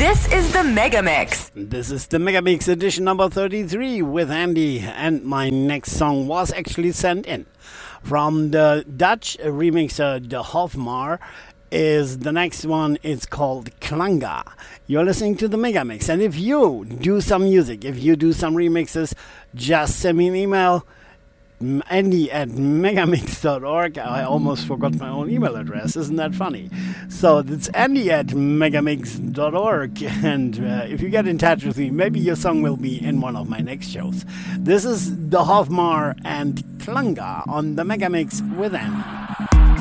This is the Mega Mix. This is the Mega Mix edition number 33 with Andy, and my next song was actually sent in from the Dutch remixer De Hofmar. Is the next one. It's called Klanga. You're listening to the Mega Mix, and if you do some music, if you do some remixes, just send me an email. Andy@megamix.org. I almost forgot my own email address. Isn't that funny? So it's Andy@megamix.org. And if you get in touch with me, maybe your song will be in one of my next shows. This is the Hofmar and Klanga on the Mega Mix with Andy.